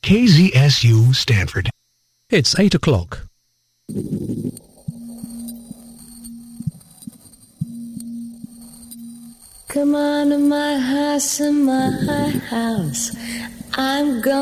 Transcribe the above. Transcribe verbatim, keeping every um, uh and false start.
K Z S U Stanford. It's eight o'clock. Come on to my house, in my house. I'm going